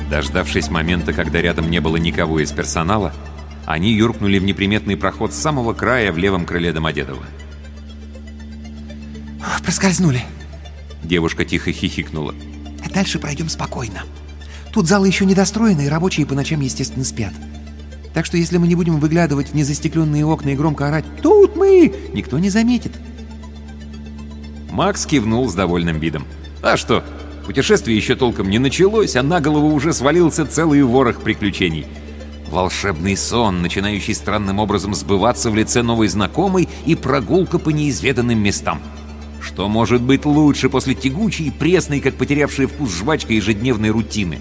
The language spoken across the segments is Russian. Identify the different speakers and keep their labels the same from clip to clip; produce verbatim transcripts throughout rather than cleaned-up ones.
Speaker 1: Дождавшись момента, когда рядом не было никого из персонала, они юркнули в неприметный проход с самого края в левом крыле Домодедово.
Speaker 2: «Проскользнули!»
Speaker 1: Девушка тихо хихикнула.
Speaker 2: А дальше пройдем спокойно. Тут залы еще недостроены, и рабочие по ночам, естественно, спят. Так что если мы не будем выглядывать в незастекленные окна и громко орать «Тут мы!», никто не заметит.
Speaker 1: Макс кивнул с довольным видом. А что, путешествие еще толком не началось, а на голову уже свалился целый ворох приключений. Волшебный сон, начинающий странным образом сбываться в лице новой знакомой, и прогулка по неизведанным местам. Что может быть лучше после тягучей и пресной, как потерявшая вкус жвачка, ежедневной рутины?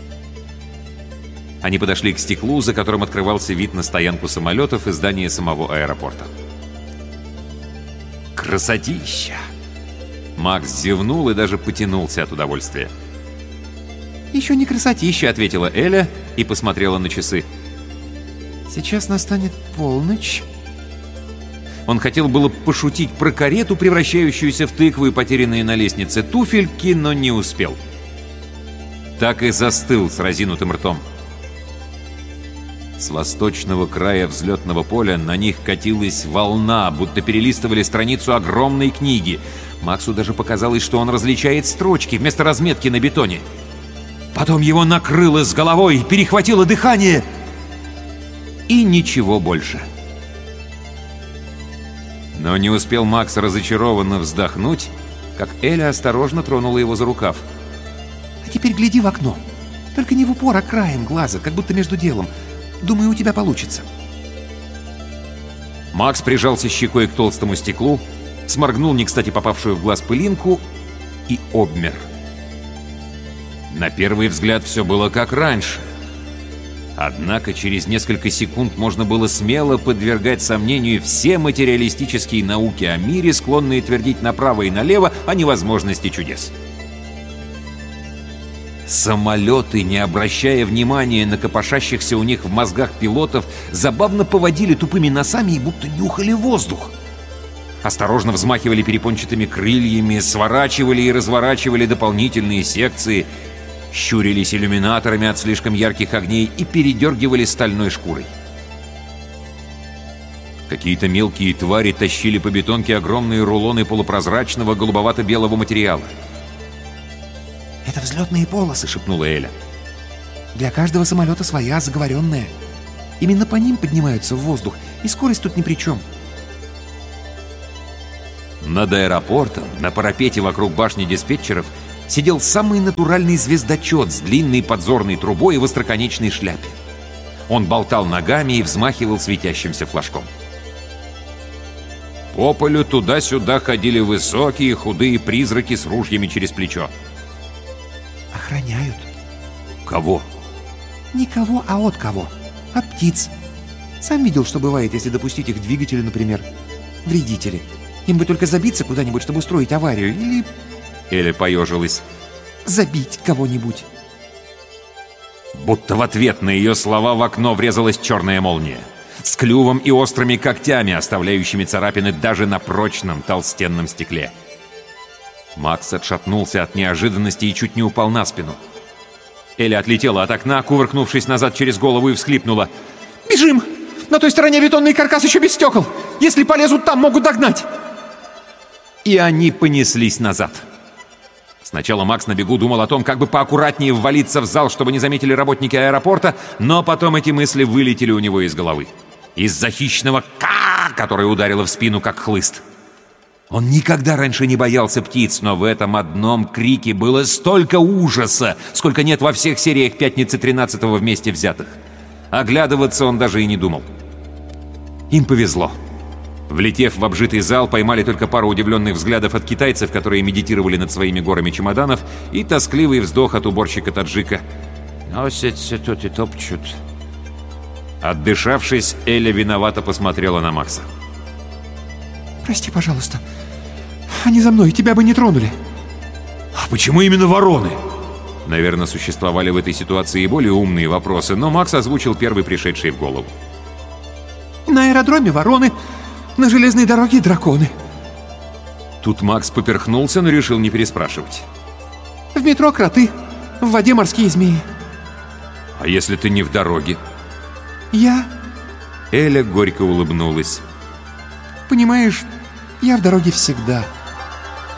Speaker 1: Они подошли к стеклу, за которым открывался вид на стоянку самолетов и здание самого аэропорта. Красотища! Макс зевнул и даже потянулся от удовольствия.
Speaker 2: «Еще не красотища»,
Speaker 1: — ответила Эля и посмотрела на часы.
Speaker 2: «Сейчас настанет полночь».
Speaker 1: Он хотел было пошутить про карету, превращающуюся в тыкву и потерянные на лестнице туфельки, но не успел. Так и застыл с разинутым ртом. С восточного края взлетного поля на них катилась волна, будто перелистывали страницу огромной книги. Максу даже показалось, что он различает строчки вместо разметки на бетоне. Потом его накрыло с головой, перехватило дыхание. И ничего больше. Но не успел Макс разочарованно вздохнуть, как Эля осторожно тронула его за рукав.
Speaker 2: «А теперь гляди в окно. Только не в упор, а краем глаза, как будто между делом. Думаю, у тебя получится».
Speaker 1: Макс прижался щекой к толстому стеклу, сморгнул не кстати попавшую в глаз пылинку и обмер. На первый взгляд все было как раньше. Однако через несколько секунд можно было смело подвергать сомнению все материалистические науки о мире, склонные твердить направо и налево о невозможности чудес. Самолеты, не обращая внимания на копошащихся у них в мозгах пилотов, забавно поводили тупыми носами и будто нюхали воздух. Осторожно взмахивали перепончатыми крыльями, сворачивали и разворачивали дополнительные секции, щурились иллюминаторами от слишком ярких огней и передергивали стальной шкурой. Какие-то мелкие твари тащили по бетонке огромные рулоны полупрозрачного голубовато-белого материала.
Speaker 2: «Это взлетные полосы», —
Speaker 1: шепнула Эля.
Speaker 2: «Для каждого самолета своя, заговоренная. Именно по ним поднимаются в воздух, и скорость тут ни при чем».
Speaker 1: Над аэропортом, на парапете вокруг башни диспетчеров, сидел самый натуральный звездочет с длинной подзорной трубой и в остроконечной шляпе. Он болтал ногами и взмахивал светящимся флажком. По полю туда-сюда ходили высокие худые призраки с ружьями через плечо.
Speaker 2: «Охраняют».
Speaker 1: «Кого?»
Speaker 2: «Никого, а от кого. От птиц. Сам видел, что бывает, если допустить их к двигателю, например. Вредители. Им бы только забиться куда-нибудь, чтобы устроить аварию, или...»
Speaker 1: Эля поежилась.
Speaker 2: «Забить кого-нибудь».
Speaker 1: Будто в ответ на ее слова в окно врезалась черная молния. С клювом и острыми когтями, оставляющими царапины даже на прочном толстенном стекле. Макс отшатнулся от неожиданности и чуть не упал на спину. Эля отлетела от окна, кувыркнувшись назад через голову, и всхлипнула.
Speaker 2: «Бежим! На той стороне бетонный каркас еще без стекол! Если полезут там, могут догнать!»
Speaker 1: И они понеслись назад. Сначала Макс на бегу думал о том, как бы поаккуратнее ввалиться в зал, чтобы не заметили работники аэропорта, но потом эти мысли вылетели у него из головы. Из-за хищного «ка», которое ударило в спину, как хлыст. Он никогда раньше не боялся птиц, но в этом одном крике было столько ужаса, сколько нет во всех сериях «Пятницы тринадцатого» вместе взятых. Оглядываться он даже и не думал. Им повезло. Влетев в обжитый зал, поймали только пару удивленных взглядов от китайцев, которые медитировали над своими горами чемоданов, и тоскливый вздох от уборщика-таджика. «Носятся тут и топчут». Отдышавшись, Эля виновато посмотрела на Макса.
Speaker 2: «Прости, пожалуйста. Они за мной, тебя бы не тронули».
Speaker 1: «А почему именно вороны?» Наверное, существовали в этой ситуации и более умные вопросы, но Макс озвучил первый пришедший в голову.
Speaker 2: «На аэродроме вороны, на железной дороге драконы».
Speaker 1: Тут Макс поперхнулся, но решил не переспрашивать.
Speaker 2: «В метро кроты, в воде морские змеи».
Speaker 1: А если ты не в дороге?
Speaker 2: Я?
Speaker 1: Эля горько улыбнулась.
Speaker 2: Понимаешь, я в дороге всегда.